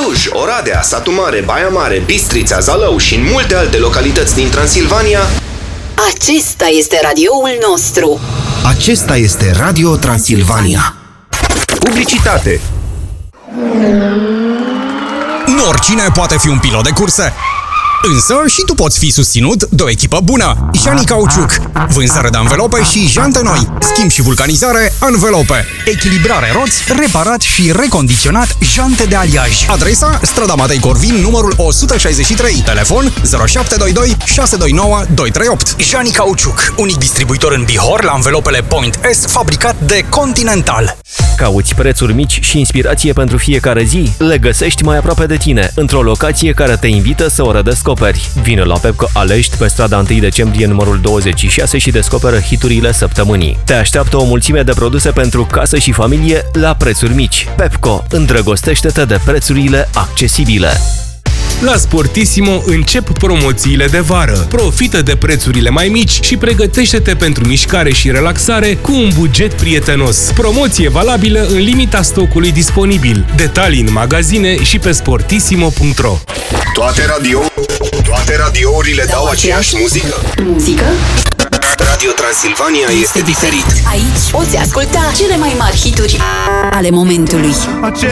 Cluj, Oradea, Satu Mare, Baia Mare, Bistrița, Zalău și în multe alte localități din Transilvania. Acesta este radioul nostru. Acesta este Radio Transilvania. Publicitate. Nu oricine poate fi un pilot de curse. Însă și tu poți fi susținut de o echipă bună. Jani Cauciuc. Vânzare de anvelope și jante noi. Schimb și vulcanizare Anvelope. Echilibrare roți, reparat și recondiționat jante de aliaj. Adresa: strada Matei Corvin, numărul 163. Telefon 0722 629 238. Jani Cauciuc, unic distribuitor în Bihor la anvelopele Point S, fabricat de Continental. Cauți prețuri mici și inspirație pentru fiecare zi? Le găsești mai aproape de tine, într-o locație care te invită să o redescoperi. Vino la Pepco Alești pe strada 1 decembrie numărul 26 și descoperă hiturile săptămânii. Te așteaptă o mulțime de produse pentru casă și familie la prețuri mici. Pepco, îndrăgostește-te de prețurile accesibile. La Sportissimo încep promoțiile de vară. Profită de prețurile mai mici și pregătește-te pentru mișcare și relaxare cu un buget prietenos. Promoție valabilă în limita stocului disponibil. Detalii în magazine și pe sportissimo.ro. Toate radiourile dau aceeași muzică? Muzică? Radio Transilvania este diferit. Aici poți asculta cele mai mari hituri ale momentului.